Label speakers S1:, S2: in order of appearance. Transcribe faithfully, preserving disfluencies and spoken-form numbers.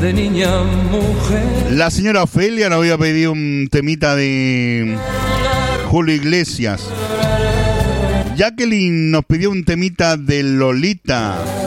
S1: de niña mujer.
S2: La señora Ofelia nos había pedido un temita de Julio Iglesias. Jacqueline nos pidió un temita de Lolita.